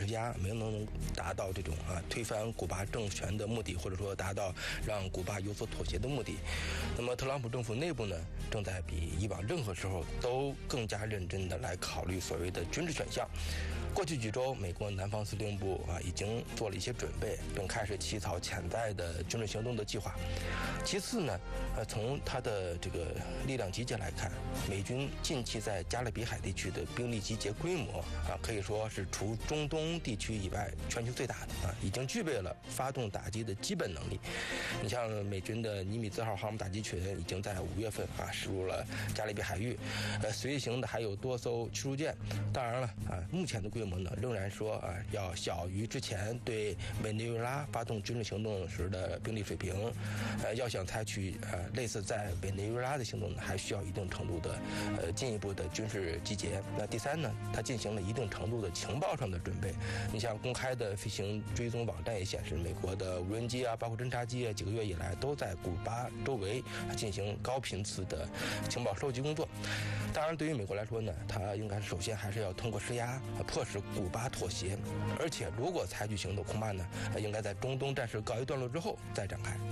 家没能达到这种推翻古巴政权的目的，或者说达到让古巴有所妥协的目的。那么特朗普政府内部呢，正在比以往任何时候都更加认真的来考虑所谓的军事选项。过去几周，美国南方司令部已经做了一些准备，并开始起草潜在的军事行动的计划。其次呢，从它的这个力量集结来看，美军近期在加勒比海地区的兵力集结规模可以说是除中东地区以外全球最大的已经具备了发动打击的基本能力。你像美军的尼米兹号航母打击群已经在5月份驶入了加勒比海域，随行的还有多艘驱逐舰。当然了目前的规模呢，仍然说要小于之前对委内瑞拉发动军事行动时的兵力水平。要想采取类似在委内瑞拉的行动呢，还需要一定程度的进一步的军事集结。那第三呢，它进行了一定程度的情报上的准备。你像公开的飞行追踪网站也显示，美国的无人机包括侦察机几个月以来都在古巴周围进行高频次的情报收集工作。当然，对于美国来说呢，它应该首先还是要通过施压迫使古巴妥协，而且如果采取行动，恐怕呢应该在中东战事告一段落之后再展开。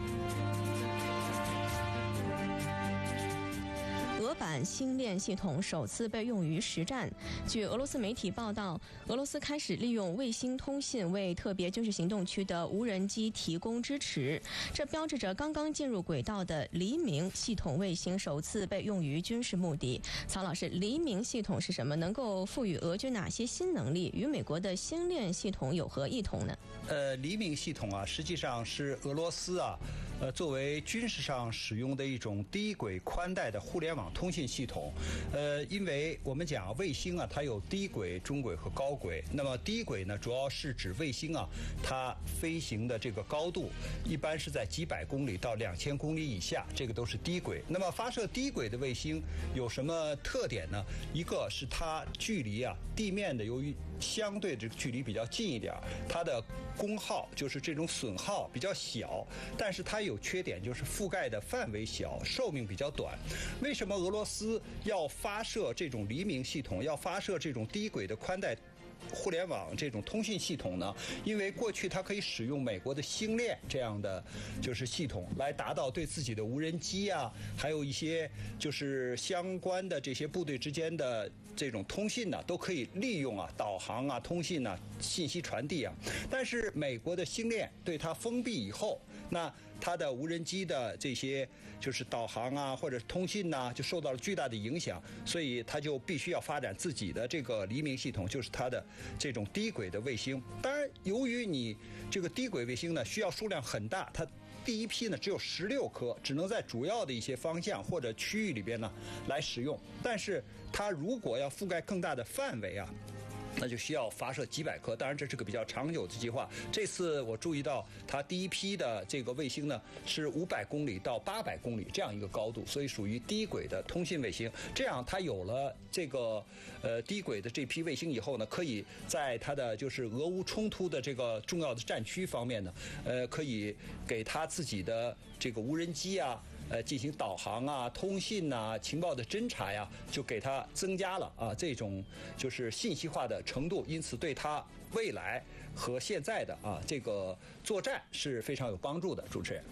俄版星链系统首次被用于实战。据俄罗斯媒体报道，俄罗斯开始利用卫星通信为特别军事行动区的无人机提供支持，这标志着刚刚进入轨道的黎明系统卫星首次被用于军事目的。曹老师，黎明系统是什么？能够赋予俄军哪些新能力？与美国的星链系统有何异同呢？ 黎明系统实际上是俄罗斯作为军事上使用的一种低轨宽带的互联网通信系统。因为我们讲卫星它有低轨、中轨和高轨。那么低轨呢，主要是指卫星它飞行的这个高度一般是在几百公里到2000公里以下，这个都是低轨。那么发射低轨的卫星有什么特点呢？一个是它距离地面的由于相对这个距离比较近一点，它的功耗就是这种损耗比较小，但是它有缺点，就是覆盖的范围小，寿命比较短。为什么俄罗斯要发射这种黎明系统，要发射这种低轨的宽带互联网这种通信系统呢？因为过去它可以使用美国的星链这样的就是系统来达到对自己的无人机还有一些就是相关的这些部队之间的这种通信呢，都可以利用导航通信信息传递但是美国的星链对它封闭以后，那它的无人机的这些就是导航或者通信就受到了巨大的影响，所以它就必须要发展自己的这个黎明系统，就是它的这种低轨的卫星。当然，由于你这个低轨卫星呢需要数量很大，它第一批呢只有16颗，只能在主要的一些方向或者区域里边呢来使用。但是它如果要覆盖更大的范围那就需要发射几百颗，当然这是个比较长久的计划。这次我注意到它第一批的这个卫星呢是500公里到800公里这样一个高度，所以属于低轨的通信卫星。这样它有了这个低轨的这批卫星以后呢，可以在它的就是俄乌冲突的这个重要的战区方面呢，可以给它自己的这个无人机进行导航通信情报的侦察就给它增加了这种就是信息化的程度，因此对它未来和现在的这个作战是非常有帮助的。主持人。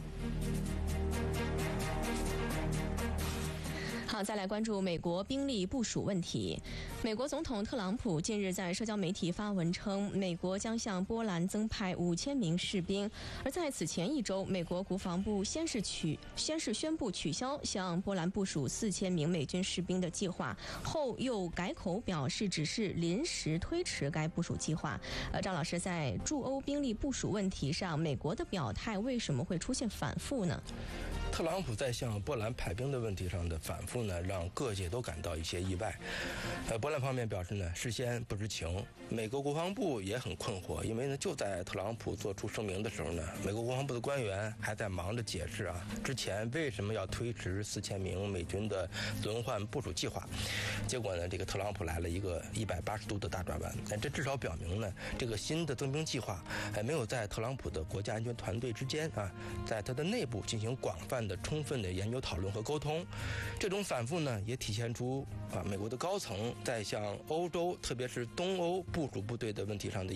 好，再来关注美国兵力部署问题。美国总统特朗普近日在社交媒体发文称，美国将向波兰增派5000名士兵。而在此前一周，美国国防部先是宣布取消向波兰部署4000名美军士兵的计划，后又改口表示只是临时推迟该部署计划。张老师，在驻欧兵力部署问题上，美国的表态为什么会出现反复呢？ 特朗普在向波兰派兵的问题上的反复呢，让各界都感到一些意外。波兰方面表示呢，事先不知情。美国国防部也很困惑，因为呢，就在特朗普做出声明的时候呢，美国国防部的官员还在忙着解释之前为什么要推迟4000名美军的轮换部署计划。结果呢，这个特朗普来了一个180度的大转弯。但这至少表明呢，这个新的增兵计划没有在特朗普的国家安全团队之间在他的内部进行广泛的充分的研究讨论和沟通。这种反复呢，也体现出美国的高层在向欧洲特别是东欧部署部队的问题上的